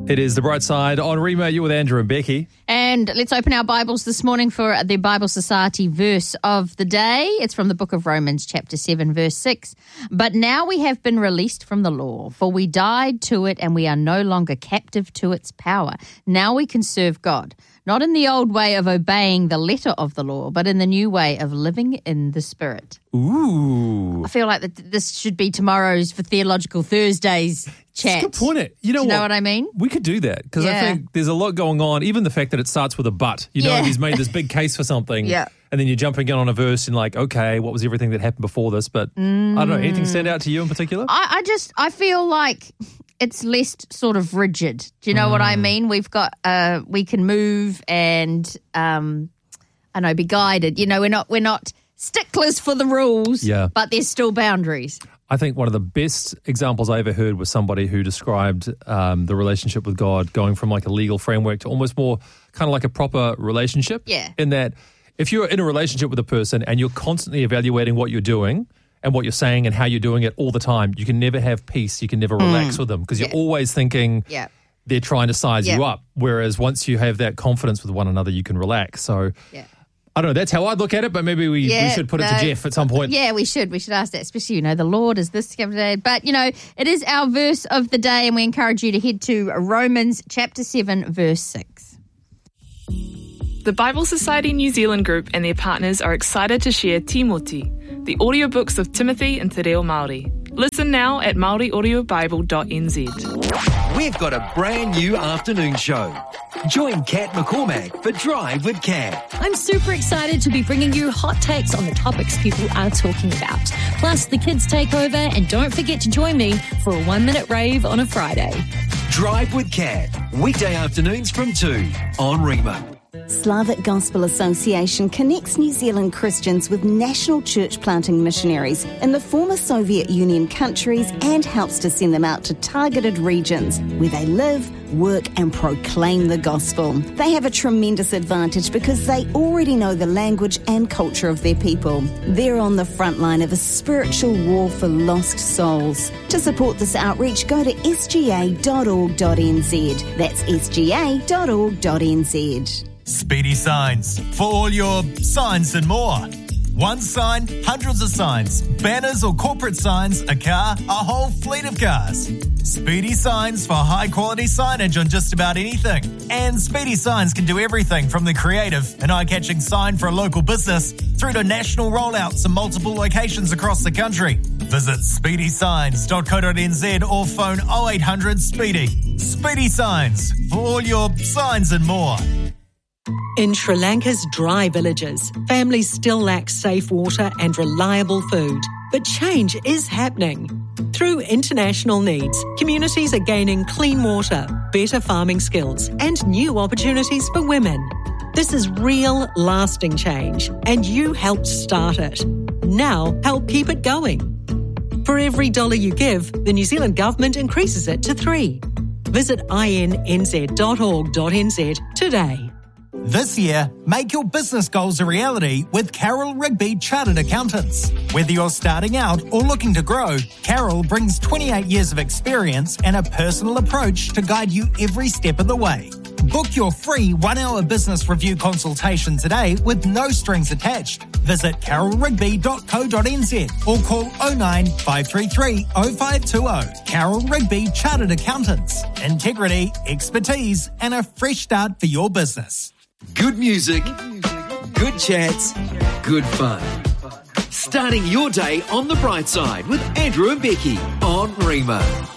It is The Bright Side on Rima. You're with Andrew and Becky. And let's open our Bibles this morning for the Bible Society verse of the day. It's from the book of Romans, chapter 7, verse 6. But now we have been released from the law, for we died to it and we are no longer captive to its power. Now we can serve God, not in the old way of obeying the letter of the law, but in the new way of living in the Spirit. Ooh. I feel like this should be tomorrow's for Theological Thursdays chat. That's a good point. You know what I mean? We could do that because I think there's a lot going on. Even the fact that it starts with a but. You know, he's made this big case for something. Yeah. And then you're jumping in on a verse and like, okay, what was everything that happened before this? But I don't know. Anything stand out to you in particular? I feel like it's less sort of rigid. Do you know what I mean? We've got, we can move and, be guided. You know, we're not sticklers for the rules, but there's still boundaries. I think one of the best examples I ever heard was somebody who described the relationship with God going from like a legal framework to almost more kind of like a proper relationship. Yeah. In that if you're in a relationship with a person and you're constantly evaluating what you're doing and what you're saying and how you're doing it all the time, you can never have peace. You can never relax with them because you're always thinking they're trying to size you up. Whereas once you have that confidence with one another, you can relax. So I don't know. That's how I'd look at it, but maybe we should put it to Jeff at some point. Yeah, we should. We should ask that, especially, the Lord is this day. But, it is our verse of the day, and we encourage you to head to Romans chapter 7, verse 6. The Bible Society New Zealand Group and their partners are excited to share Timoti, the audiobooks of Timothy and Te Reo Māori. Listen now at maoriaudiobible.nz. We've got a brand new afternoon show. Join Kat McCormack for Drive with Kat. I'm super excited to be bringing you hot takes on the topics people are talking about. Plus, the kids take over, and don't forget to join me for a 1-minute rave on a Friday. Drive with Kat, weekday afternoons from 2 on Rima. Slavic Gospel Association connects New Zealand Christians with national church planting missionaries in the former Soviet Union countries and helps to send them out to targeted regions where they live, work and proclaim the gospel. They have a tremendous advantage because they already know the language and culture of their people. They're on the front line of a spiritual war for lost souls. To support this outreach, go to sga.org.nz. That's sga.org.nz. Speedy Signs, for all your signs and more. One sign, hundreds of signs, banners or corporate signs, a car, a whole fleet of cars. Speedy Signs for high quality signage on just about anything. And Speedy Signs can do everything from the creative and eye-catching sign for a local business through to national rollouts in multiple locations across the country. Visit speedysigns.co.nz or phone 0800 SPEEDY. Speedy Signs for all your signs and more. In Sri Lanka's dry villages, families still lack safe water and reliable food. But change is happening. Through international needs, communities are gaining clean water, better farming skills, and new opportunities for women. This is real, lasting change, and you helped start it. Now, help keep it going. For every $1 you give, the New Zealand government increases it to 3. Visit innz.org.nz today. This year, make your business goals a reality with Carol Rigby Chartered Accountants. Whether you're starting out or looking to grow, Carol brings 28 years of experience and a personal approach to guide you every step of the way. Book your free 1-hour business review consultation today with no strings attached. Visit carolrigby.co.nz or call 09 533 0520. Carol Rigby Chartered Accountants. Integrity, expertise, and a fresh start for your business. Good music, good chats, good fun. Starting your day on the bright side with Andrew and Becky on Rima.